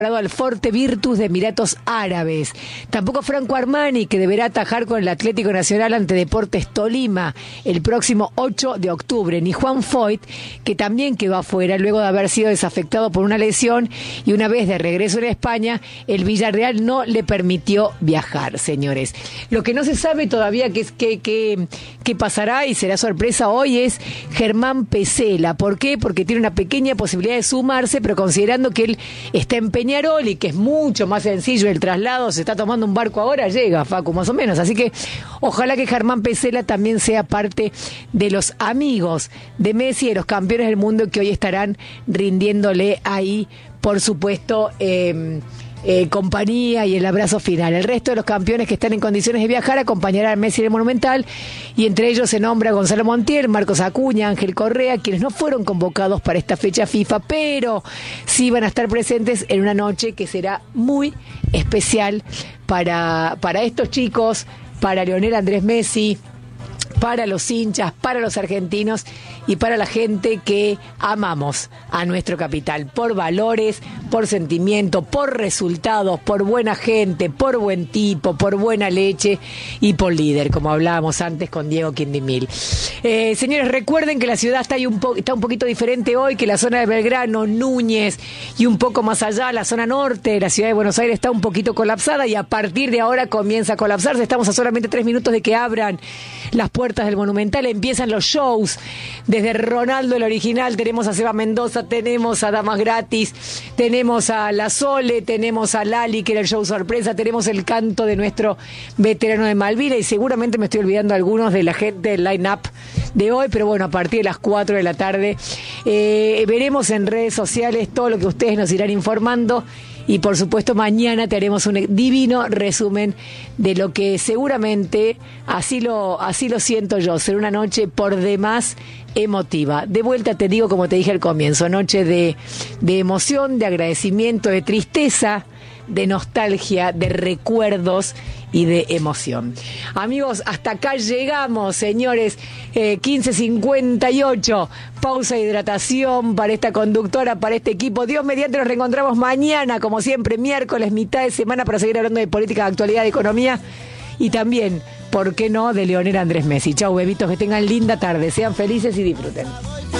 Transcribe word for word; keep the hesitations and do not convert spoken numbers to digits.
al Forte Virtus de Emiratos Árabes. Tampoco Franco Armani, que deberá atajar con el Atlético Nacional ante Deportes Tolima el próximo ocho de octubre. Ni Juan Foyt, que también quedó afuera luego de haber sido desafectado por una lesión, y una vez de regreso en España, el Villarreal no le permitió viajar, señores. Lo que no se sabe todavía qué que, que, que pasará, y será sorpresa hoy, es Germán Pesela. ¿Por qué? Porque tiene una pequeña posibilidad de sumarse, pero considerando que él está empeñado y que es mucho más sencillo el traslado, se está tomando un barco ahora, llega, Facu, más o menos. Así que ojalá que Germán Pesela también sea parte de los amigos de Messi, de los campeones del mundo que hoy estarán rindiéndole ahí, por supuesto, eh, Eh, compañía y el abrazo final. El resto de los campeones que están en condiciones de viajar acompañarán a Messi en el Monumental, y entre ellos se nombra Gonzalo Montiel, Marcos Acuña, Ángel Correa, quienes no fueron convocados para esta fecha FIFA, pero sí van a estar presentes en una noche que será muy especial para, para estos chicos, para Lionel Andrés Messi, para los hinchas, para los argentinos y para la gente que amamos a nuestro capital, por valores, por sentimiento, por resultados, por buena gente, por buen tipo, por buena leche y por líder, como hablábamos antes con Diego Quindimil. Eh, señores, recuerden que la ciudad está, ahí un po- está un poquito diferente hoy, que la zona de Belgrano, Núñez y un poco más allá, la zona norte de la ciudad de Buenos Aires está un poquito colapsada, y a partir de ahora comienza a colapsarse. Estamos a solamente tres minutos de que abran las puertas del Monumental, empiezan los shows. Desde Ronaldo el original tenemos a Seba Mendoza, tenemos a Damas Gratis, tenemos a La Sole, tenemos a Lali, que era el show sorpresa, tenemos el canto de nuestro veterano de Malvina, y seguramente me estoy olvidando algunos de la gente del line-up de hoy, pero bueno, a partir de las cuatro de la tarde eh, veremos en redes sociales todo lo que ustedes nos irán informando. Y por supuesto mañana te haremos un divino resumen de lo que seguramente, así lo, así lo siento yo, será una noche por demás emotiva. De vuelta te digo, como te dije al comienzo, noche de, de emoción, de agradecimiento, de tristeza, de nostalgia, de recuerdos y de emoción. Amigos, hasta acá llegamos, señores. eh, quince cincuenta y ocho, pausa de hidratación para esta conductora, para este equipo. Dios mediante, nos reencontramos mañana, como siempre, miércoles, mitad de semana, para seguir hablando de política, de actualidad, de economía y también, ¿por qué no?, de Lionel Andrés Messi. Chau, bebitos, que tengan linda tarde, sean felices y disfruten.